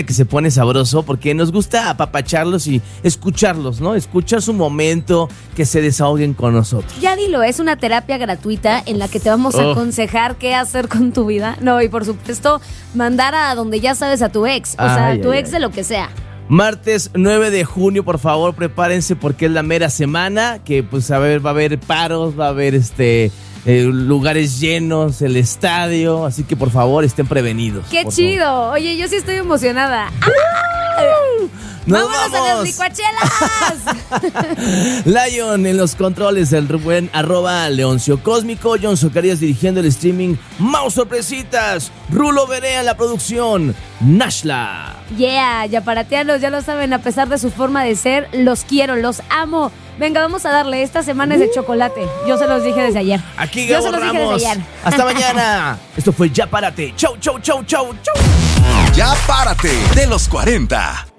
que se pone sabroso porque nos gusta apapacharlos y escucharlos, ¿no? Escuchar su momento, que se desahoguen con nosotros. Ya dilo, es una terapia gratuita en la que te vamos a aconsejar qué hacer con tu vida. No, y por supuesto, mandar a donde ya sabes a tu ex. O sea, tu ex de lo que sea. Martes 9 de junio, por favor, prepárense porque es la mera semana que pues va a haber paros, va a haber lugares llenos, el estadio, así que por favor estén prevenidos. ¡Qué chido! Favor. Oye, yo sí estoy emocionada. ¡Vámonos a las licuachelas! Lion en los controles, el Rubén, @Leoncio Cósmico, John Socarías dirigiendo el streaming, Mau Sorpresitas, Rulo Berea en la producción, Nashla. Yeah, yaparateanos, ya lo saben, a pesar de su forma de ser, los quiero, los amo. Venga, vamos a darle, esta semana es de chocolate. Yo se los dije desde ayer. Aquí Gabo Ramos. Hasta mañana. Esto fue Ya Párate. Chau, chau, chau, chau, chau. Ya Párate de los 40.